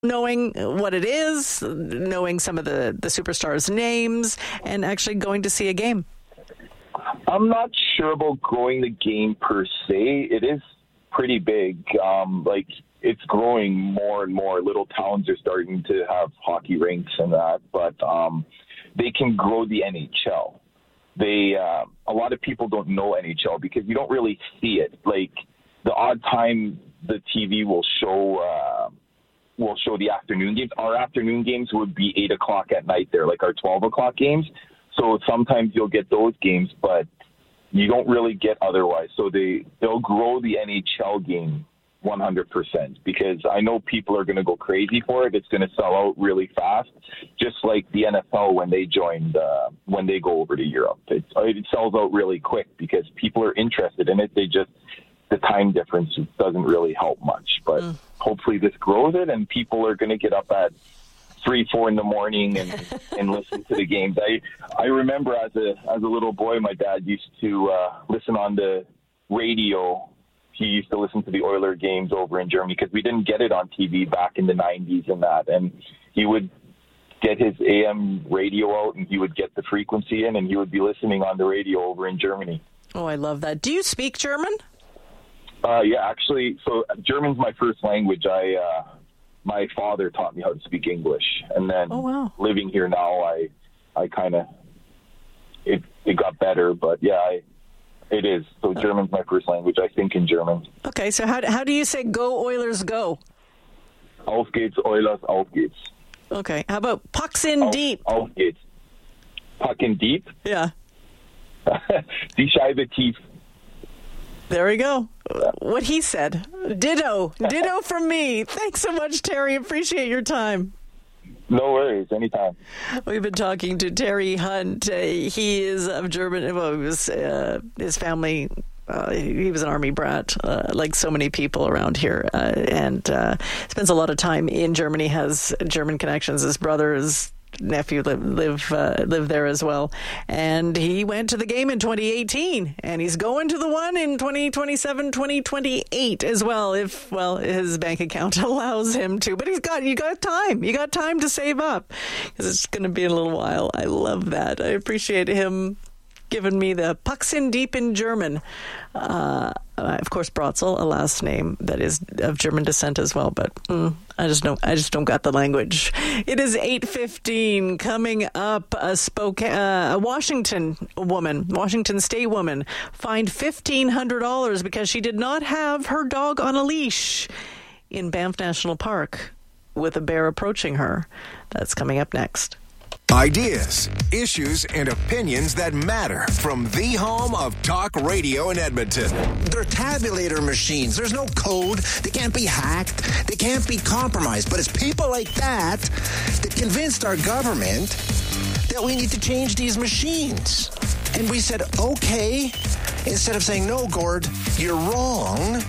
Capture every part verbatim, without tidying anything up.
knowing what it is, knowing some of the, the superstars' names, and actually going to see a game? I'm not sure about growing the game per se. It is pretty big. Um, like, it's growing more and more. Little towns are starting to have hockey rinks and that, but um, they can grow the N H L. They uh, a lot of people don't know N H L because you don't really see it. Like, the odd time the T V will show uh, will show the afternoon games. Our afternoon games would be eight o'clock at night there, like our twelve o'clock games. So sometimes you'll get those games, but you don't really get otherwise. So they, they'll grow the N H L game one hundred percent because I know people are going to go crazy for it. It's going to sell out really fast, just like the N F L when they joined, uh, when they go over to Europe. It, it sells out really quick because people are interested in it. They just, the time difference doesn't really help much. But mm. hopefully this grows it, and people are going to get up at three, four in the morning and, and listen to the games. I I remember as a as a little boy, my dad used to uh, listen on the radio. He used to listen to the Oiler games over in Germany because we didn't get it on T V back in the nineties and that. And he would get his A M radio out and he would get the frequency in and he would be listening on the radio over in Germany. Oh, I love that. Do you speak German? Uh, yeah, actually. So German's my first language. I uh, my father taught me how to speak English, and then oh, wow. living here now, I I kind of it it got better, but yeah, I. It is. So German's my first language. I think in German. Okay, so how how do you say "Go Oilers, go"? Auf geht's, Oilers, auf geht's. Okay, how about pucks in auf, deep? Auf geht's. Puck in deep? Yeah. Die Scheibe tief. There we go. What he said. Ditto. Ditto from me. Thanks so much, Terry. Appreciate your time. No worries, anytime. We've been talking to Terry Hunt. Uh, he is of German. Well, he was, uh, his family, uh, he was an Army brat, uh, like so many people around here, uh, and uh, spends a lot of time in Germany, has German connections. His brother's nephew live live, uh, live there as well, and he went to the game in twenty eighteen, and he's going to the one in twenty twenty-seven, twenty twenty-eight as well, if well his bank account allows him to. But he's got you got time, you got time to save up because it's going to be a little while. I love that. I appreciate him giving me the pucks in deep in German. Uh, of course, Bratzel, a last name that is of German descent as well, but mm, I just don't. I just don't got the language. It is eight fifteen. Coming up, a Spokane, uh, a Washington woman, Washington State woman, fined fifteen hundred dollars because she did not have her dog on a leash in Banff National Park with a bear approaching her. That's coming up next. Ideas, issues, and opinions that matter from the home of talk radio in Edmonton. They're tabulator machines. There's no code. They can't be hacked. They can't be compromised. But it's people like that that convinced our government that we need to change these machines. And we said, okay, instead of saying, no, Gord, you're wrong.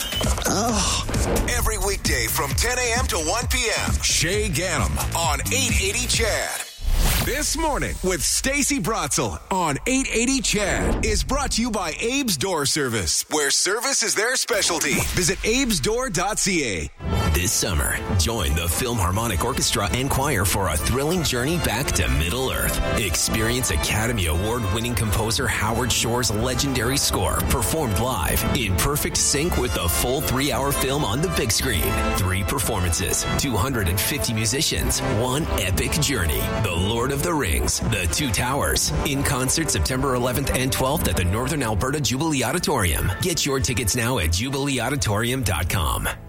Oh. Every weekday from ten a.m. to one p.m. Shay Gannam on eight eighty C H A D. This Morning with Stacey Bratzel on eight eighty C H A D is brought to you by Abe's Door Service, where service is their specialty. Visit abes door dot c a. This summer, join the Philharmonic Orchestra and Choir for a thrilling journey back to Middle Earth. Experience Academy Award-winning composer Howard Shore's legendary score performed live in perfect sync with the full three-hour film on the big screen. Three performances, two hundred fifty musicians, one epic journey. The Lord of the Rings, The Two Towers. In concert September eleventh and twelfth at the Northern Alberta Jubilee Auditorium. Get your tickets now at jubilee auditorium dot com.